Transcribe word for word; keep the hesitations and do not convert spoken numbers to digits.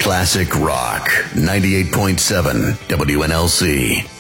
Classic Rock, ninety-eight point seven W N L C.